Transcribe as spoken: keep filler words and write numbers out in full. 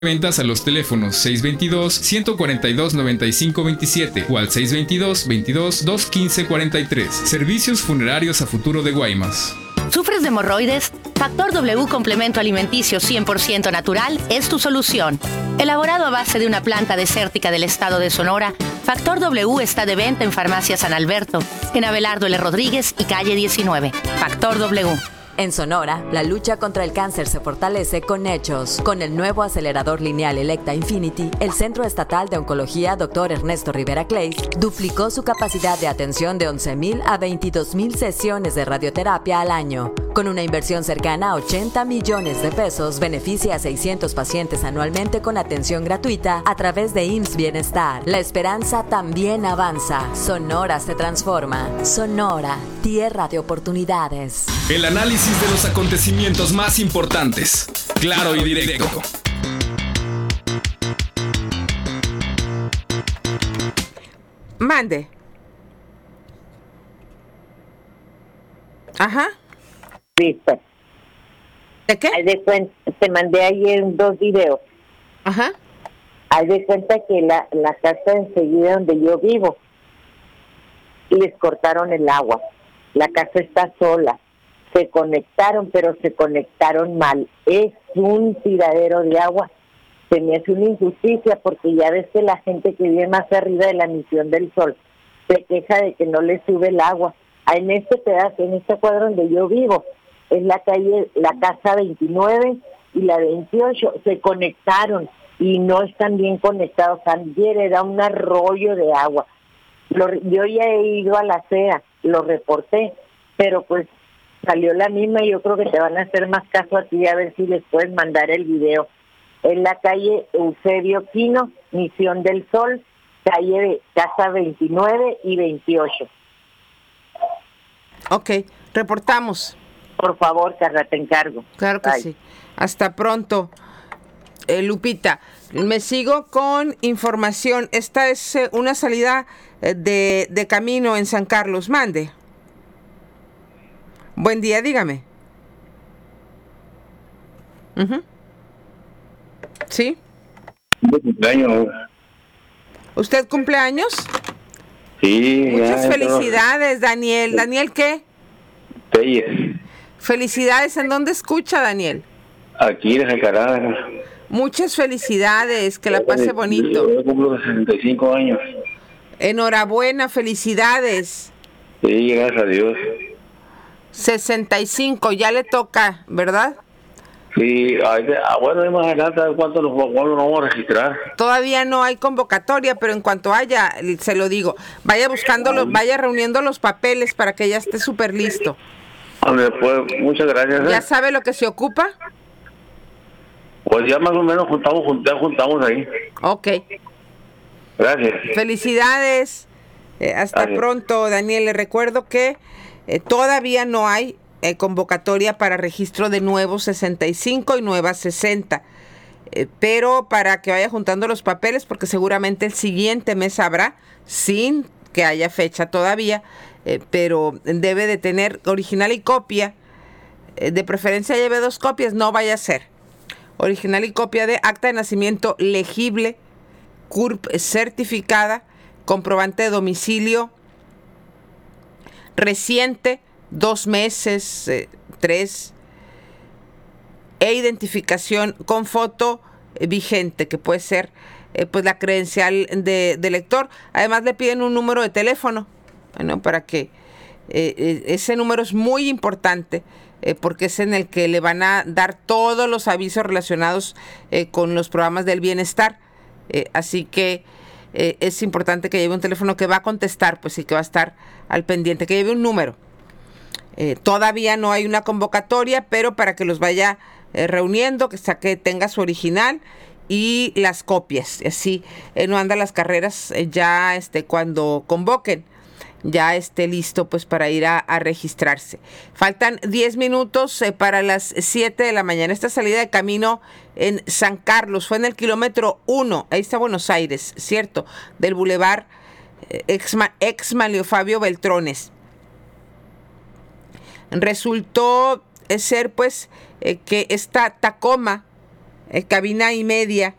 Ventas a los teléfonos seis dos dos, uno cuatro dos, nueve cinco dos siete o al seis dos dos, veintidós, dos quince cuarenta y tres. Servicios funerarios a futuro de Guaymas. ¿Sufres de hemorroides? Factor W Complemento Alimenticio cien por ciento natural es tu solución. Elaborado a base de una planta desértica del estado de Sonora, Factor W está de venta en Farmacia San Alberto, en Abelardo L. Rodríguez y calle diecinueve. Factor W. En Sonora, la lucha contra el cáncer se fortalece con hechos. Con el nuevo acelerador lineal Electa Infinity, el Centro Estatal de Oncología doctor Ernesto Rivera Clays duplicó su capacidad de atención de once mil a veintidós mil sesiones de radioterapia al año. Con una inversión cercana a ochenta millones de pesos, beneficia a seiscientos pacientes anualmente con atención gratuita a través de I M S S Bienestar. La esperanza también avanza. Sonora se transforma. Sonora, tierra de oportunidades. El análisis de los acontecimientos más importantes, claro y directo. Mande. Ajá. Listo. ¿De qué? Haz de cuenta, te mandé ayer dos videos. Ajá. Haz de cuenta que la, la casa enseguida donde yo vivo, les cortaron el agua. La casa está sola. Se conectaron, pero se conectaron mal. Es un tiradero de agua. Se me hace una injusticia porque ya ves que la gente que vive más arriba de la Misión del Sol se queja de que no le sube el agua. En este pedazo, en este cuadro donde yo vivo, es la calle, la casa veintinueve y la veintiocho, se conectaron y no están bien conectados. Ayer era un arroyo de agua. Lo, yo ya he ido a la C E A, lo reporté, pero pues salió la misma y yo creo que te van a hacer más caso a ti, a ver si les puedes mandar el video. En la calle Eusebio Quino, Misión del Sol, calle de casa veintinueve y veintiocho. Ok, reportamos. Por favor, Carla, te encargo. Claro que Bye. sí. Hasta pronto. Eh, Lupita, me sigo con información. Esta es eh, una salida eh, de, de camino en San Carlos. Mande. Buen día, dígame. Uh-huh. ¿Sí? Cumpleaños. ¿Usted cumple años? Sí. Muchas ya, felicidades, no. Daniel. ¿Daniel qué? Telles. Felicidades. ¿En dónde escucha, Daniel? Aquí en Jacaranda. Muchas felicidades. Que la pase bonito. Yo cumplo sesenta y cinco años. Enhorabuena, felicidades. Sí, gracias a Dios. sesenta y cinco, ya le toca, ¿verdad? Sí, ah, bueno, más adelante, ¿cuánto nos, cuándo nos vamos a registrar? Todavía no hay convocatoria, pero en cuanto haya, se lo digo, vaya buscándolo, vaya reuniendo los papeles para que ya esté súper listo. Pues, muchas gracias. ¿Ya ¿eh? sabe lo que se ocupa? Pues ya más o menos juntamos, ya juntamos ahí. Ok. Gracias. Felicidades. Eh, hasta Gracias. Pronto, Daniel. Le recuerdo que eh, todavía no hay eh, convocatoria para registro de nuevos sesenta y cinco y nuevas sesenta. Eh, pero para que vaya juntando los papeles, porque seguramente el siguiente mes habrá, sin que haya fecha todavía, eh, pero debe de tener original y copia. Eh, de preferencia lleve dos copias, no vaya a ser. Original y copia de acta de nacimiento legible, C U R P certificada, comprobante de domicilio reciente, dos meses, eh, tres, e identificación con foto eh, vigente, que puede ser eh, pues la credencial de, de lector. Además le piden un número de teléfono, bueno, para que eh, eh, ese número es muy importante, eh, porque es en el que le van a dar todos los avisos relacionados eh, con los programas del bienestar. Eh, así que eh, es importante que lleve un teléfono que va a contestar, pues sí, que va a estar al pendiente, que lleve un número. Eh, todavía no hay una convocatoria, pero para que los vaya eh, reuniendo, que, que tenga su original y las copias. Así eh, no anda las carreras eh, ya este, cuando convoquen, ya esté listo pues para ir a, a registrarse. Faltan diez minutos eh, para las siete de la mañana. Esta salida de camino en San Carlos fue en el kilómetro uno, ahí está Buenos Aires, ¿cierto? Del bulevar eh, ex, ex Manlio Fabio Beltrones. Resultó ser pues eh, que esta Tacoma eh, cabina y media